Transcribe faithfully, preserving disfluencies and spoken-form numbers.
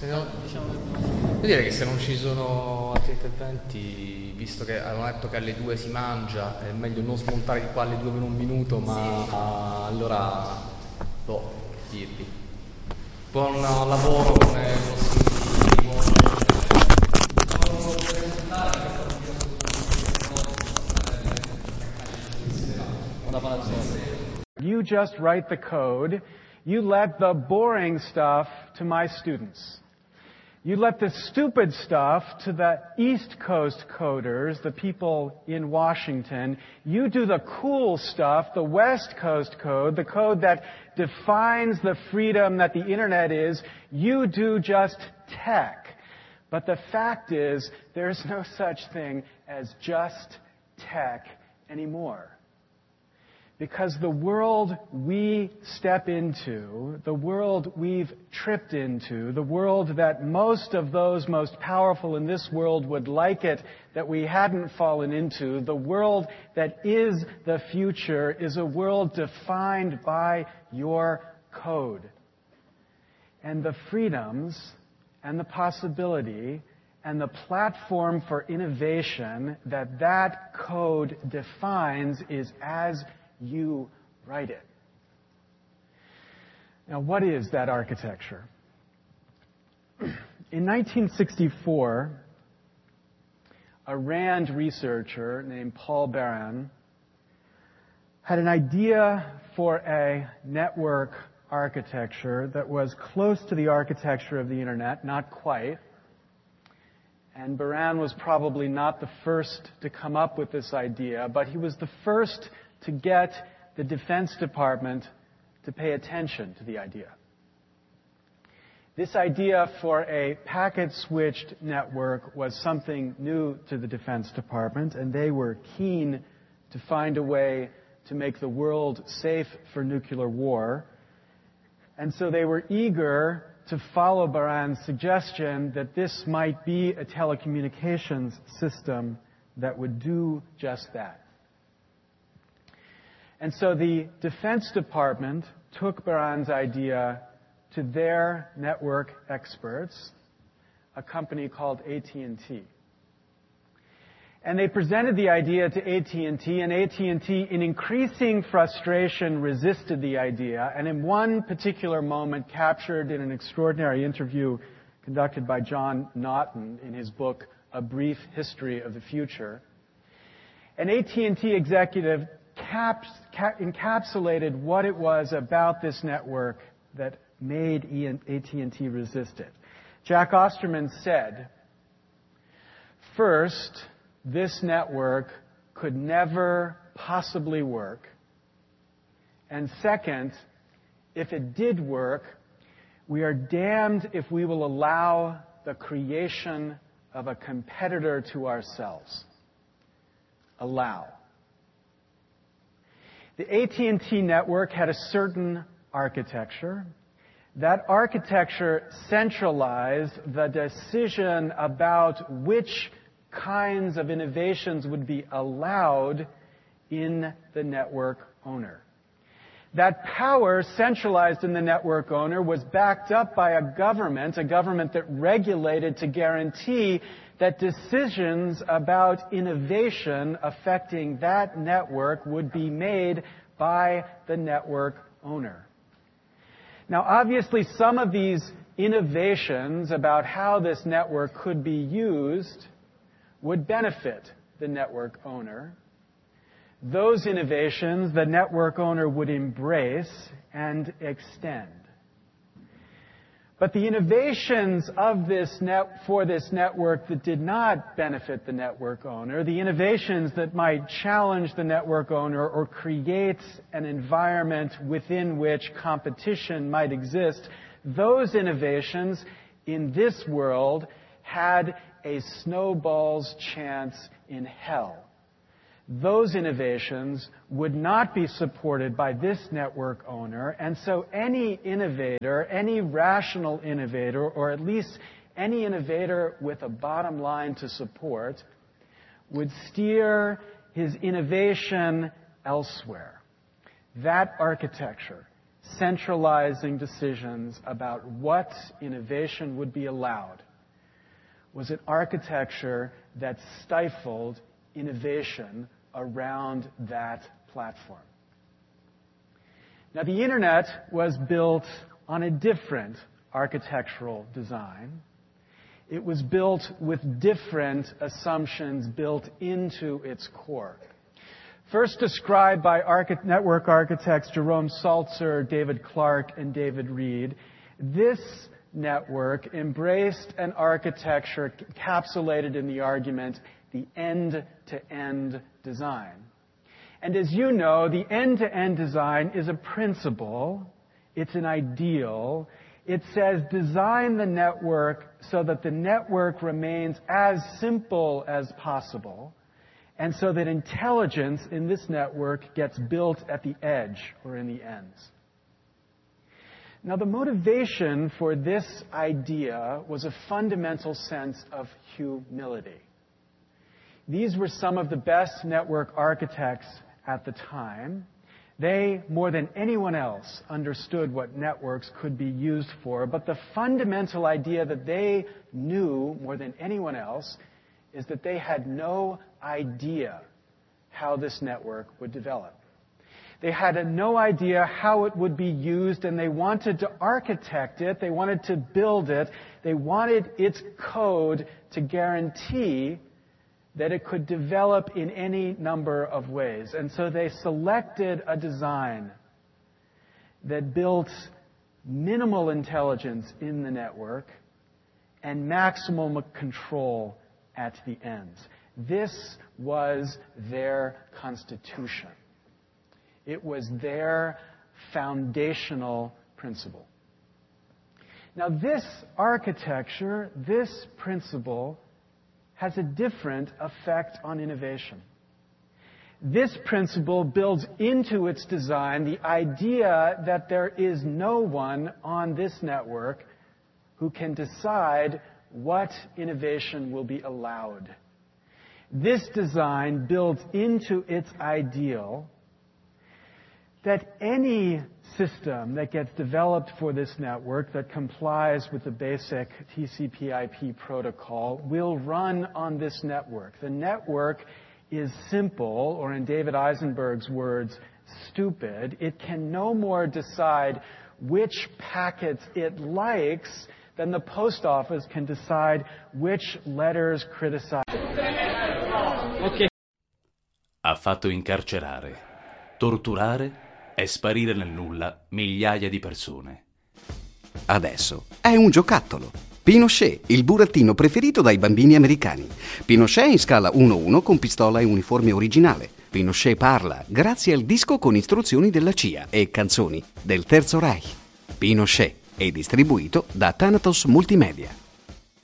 Se no, io direi che se non ci sono altri interventi, visto che avevamo detto che alle due si mangia, è meglio non smontare di qua alle due per un minuto, ma sì. uh, allora, boh, che dirvi. Buon uh, lavoro come prossimi buon You just write the code. You let the boring stuff to my students. You let the stupid stuff to the East Coast coders, the people in Washington. You do the cool stuff, the West Coast code, the code that defines the freedom that the Internet is. You do just tech. But the fact is, there's no such thing as just tech anymore. Because the world we step into, the world we've tripped into, the world that most of those most powerful in this world would like it that we hadn't fallen into, the world that is the future, is a world defined by your code. And the freedoms and the possibility and the platform for innovation that that code defines is as you write it. Now, what is that architecture? In nineteen sixty-four, a RAND researcher named Paul Baran had an idea for a network architecture that was close to the architecture of the Internet, not quite. And Baran was probably not the first to come up with this idea, but he was the first to get the Defense Department to pay attention to the idea. This idea for a packet-switched network was something new to the Defense Department, and they were keen to find a way to make the world safe for nuclear war. And so they were eager to follow Baran's suggestion that this might be a telecommunications system that would do just that. And so the Defense Department took Baran's idea to their network experts, a company called A T and T. And they presented the idea to A T and T, and A T and T, in increasing frustration, resisted the idea, and in one particular moment captured in an extraordinary interview conducted by John Naughton in his book, A Brief History of the Future, an A T and T executive Caps, cap, encapsulated what it was about this network that made A T and T resist it. Jack Osterman said, first, this network could never possibly work. And second, if it did work, we are damned if we will allow the creation of a competitor to ourselves. Allow. The A T and T network had a certain architecture. That architecture centralized the decision about which kinds of innovations would be allowed in the network owner. That power centralized in the network owner was backed up by a government, a government that regulated to guarantee that decisions about innovation affecting that network would be made by the network owner. Now, obviously, some of these innovations about how this network could be used would benefit the network owner. Those innovations the network owner would embrace and extend. But the innovations of this net, for this network that did not benefit the network owner, the innovations that might challenge the network owner or create an environment within which competition might exist, those innovations in this world had a snowball's chance in hell. Those innovations would not be supported by this network owner, and so any innovator, any rational innovator, or at least any innovator with a bottom line to support, would steer his innovation elsewhere. That architecture centralizing decisions about what innovation would be allowed was an architecture that stifled innovation around that platform. Now, the Internet was built on a different architectural design. It was built with different assumptions built into its core. First described by archi- network architects Jerome Saltzer, David Clark, and David Reed, this network embraced an architecture encapsulated in the argument, the end-to-end design. And as you know, the end-to-end design is a principle. It's an ideal. It says design the network so that the network remains as simple as possible, and so that intelligence in this network gets built at the edge or in the ends. Now, the motivation for this idea was a fundamental sense of humility. These were some of the best network architects at the time. They, more than anyone else, understood what networks could be used for, but the fundamental idea that they knew more than anyone else is that they had no idea how this network would develop. They had no idea how it would be used, and they wanted to architect it. They wanted to build it. They wanted its code to guarantee that it could develop in any number of ways. And so they selected a design that built minimal intelligence in the network and maximum control at the ends. This was their constitution. It was their foundational principle. Now, this architecture, this principle, has a different effect on innovation. This principle builds into its design the idea that there is no one on this network who can decide what innovation will be allowed. This design builds into its ideal that any system that gets developed for this network that complies with the basic T C P I P protocol will run on this network. The network is simple, or in David Eisenberg's words, stupid. It can no more decide which packets it likes than the post office can decide which letters criticize. Okay. Ha fatto incarcerare, torturare e sparire nel nulla migliaia di persone. Adesso è un giocattolo. Pinochet, il burattino preferito dai bambini americani. Pinochet in scala uno uno con pistola e uniforme originale. Pinochet parla grazie al disco con istruzioni della C I A e canzoni del Terzo Reich. Pinochet è distribuito da Thanatos Multimedia.